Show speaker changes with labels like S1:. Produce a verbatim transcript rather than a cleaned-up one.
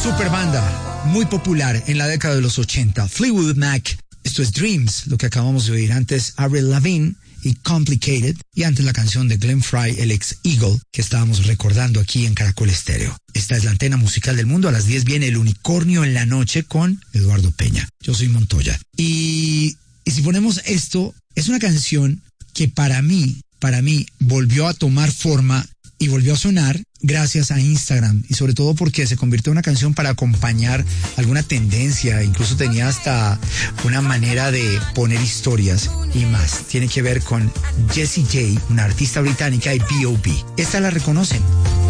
S1: Super banda, muy popular en la década de los ochenta. Fleetwood Mac, esto es Dreams, lo que acabamos de oír antes, Avril Lavigne y Complicated, y antes la canción de Glenn Frey, el ex Eagle, que estábamos recordando aquí en Caracol Estéreo. Esta es la antena musical del mundo. A las diez viene El Unicornio en la Noche con Eduardo Peña. Yo soy Montoya. Y, y si ponemos esto, es una canción que para mí, para mí, volvió a tomar forma y volvió a sonar gracias a Instagram, y sobre todo porque se convirtió en una canción para acompañar alguna tendencia, incluso tenía hasta una manera de poner historias y más. Tiene que ver con Jessie J, una artista británica, y B O B. Esta la reconocen.